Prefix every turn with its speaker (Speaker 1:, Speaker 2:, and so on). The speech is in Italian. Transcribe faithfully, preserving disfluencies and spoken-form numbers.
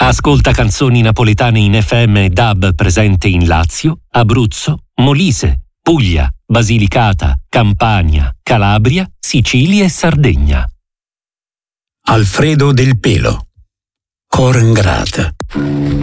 Speaker 1: Ascolta canzoni napoletane in F M e D A B presente in Lazio, Abruzzo, Molise, Puglia, Basilicata, Campania, Calabria, Sicilia e Sardegna.
Speaker 2: Alfredo Del Pelo, Cor Ingrata.